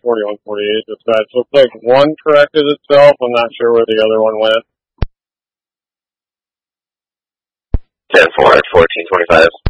4148 dispatch. Looks like one corrected itself. I'm not sure where the other one went. 10-4 at 1425.